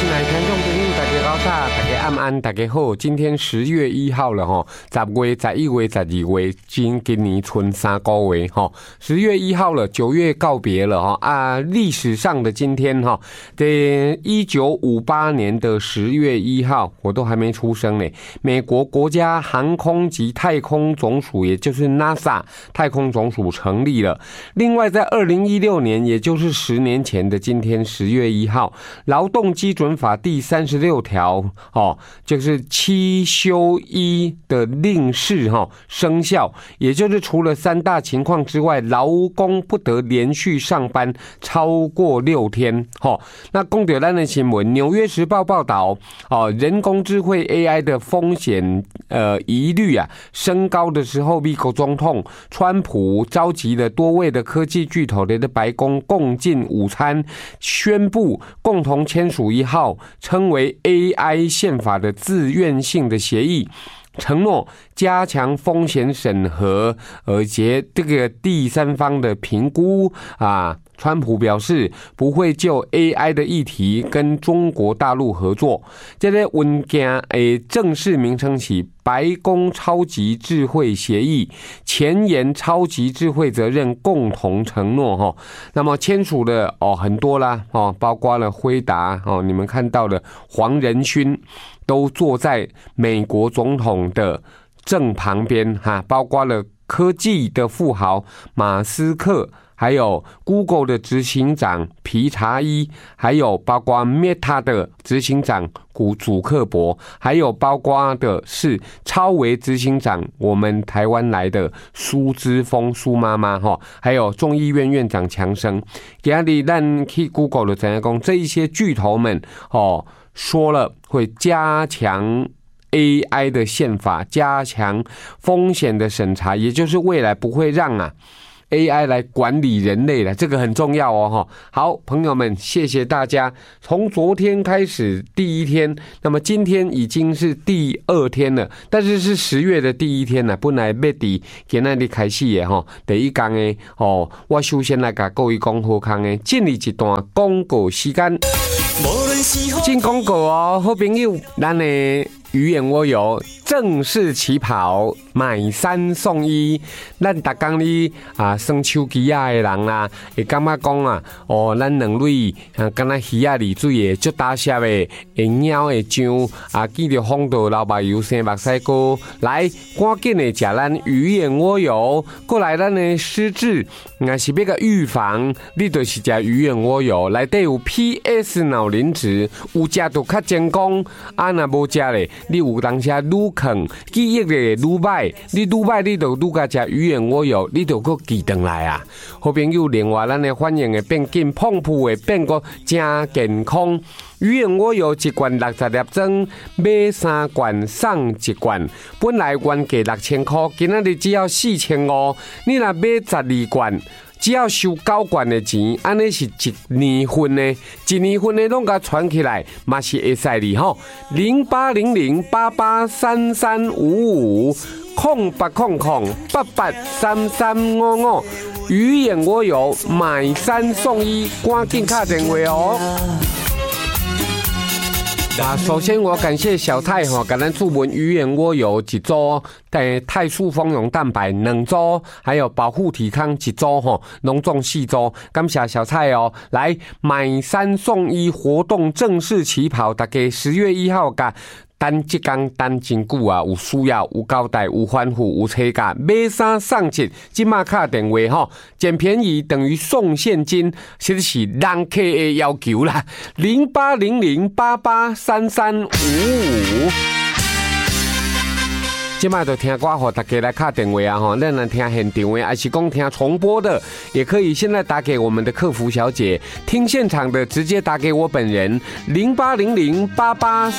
亲爱的听众朋友，大家好，大家晚安，大家好。今天10月1号了哈，10月、11月、12月，今年剩3个月哈。10月1号了，9月告别了哈啊！历史上的今天哈，在1958年的10月1号，我都还没出生呢。美国国家航空及太空总署，也就是 NASA 太空总署成立了。另外，在2016年，也就是10年前的今天10月1号，劳动基准法第36条就是7休1的令释生效，也就是除了3大情况之外，劳工不得连续上班超过6天。那讲到咱的新闻，《纽约时报》报道，人工智慧 AI 的风险疑虑升高的时候，美国总统川普召集了多位的科技巨头的白宫共进午餐，宣布共同签署一号称为 AI 宪法的自愿性的协议，承诺加强风险审核，而且这个第三方的评估川普表示不会就 AI 的议题跟中国大陆合作。这个文件的正式名称是白宫超级智慧协议，前言超级智慧责任共同承诺。那么签署的很多啦，包括了辉达，你们看到的黄仁勋都坐在美国总统的正旁边，包括了科技的富豪马斯克，还有 Google 的执行长皮查伊，还有包括 Meta 的执行长祖克伯，还有包括的是超微执行长我们台湾来的苏姿丰苏妈妈，还有众议院院长强生。今天咱去 Google 的怎样讲，这一些巨头们说了会加强 AI 的宪法，加强风险的审查，也就是未来不会让AI 来管理人类了，这个很重要哦。好，朋友们，谢谢大家。从昨天开始第1天，那么今天已经是第2天了，但是是10月的第1天了。本来要在今天开始的第一天的我首先来跟各位讲好康的，进入一段广告时间。进广告好朋友，咱的鱼眼蜗牛正式起跑，买3送1。咱逐天哩耍手机的人啦，会感觉讲咱两类敢若鱼离水的，足大声的，会鸟会上记得放到老目油生目屎膏来，赶紧的食咱鱼眼蜗牛。过来咱的失智，若是要个预防，你就是食鱼眼蜗牛，内底有 PS 脑磷脂，有食就较健康，若无食咧，你有当时愈啃记忆咧愈歹，你愈歹你就愈加食鱼眼蜗牛，你就搁记回来啊！好朋友，另外咱的反应会变紧，胖噗会变个真健康。鱼眼蜗牛1罐60粒装，买3罐送1罐，本来原价6000块，今仔日只要4500，你若买12罐。只要收9罐的钱，安尼是1年份的，1年份的拢甲传起来，嘛是会使哩吼。0800883355，0800883355，鱼眼蜗牛买3送1，赶紧打电话哦。首先我感谢小蔡给咱注文鱼眼蜗牛1组，泰树蜂蛹蛋白2组，还有保护体康1组，隆重4组，感谢小蔡哦。来买3送1活动正式起跑，大家10月1号甲等这天等真久有需要有交代有反复有车价，买3送1，即马打电话捡便宜等于送现金，这是人客的要求啦。0800883355。即摆就听歌，给大家来打电话咱来听现场的，还是讲听重播的，也可以现在打给我们的客服小姐，听现场的直接打给我本人，0800883355。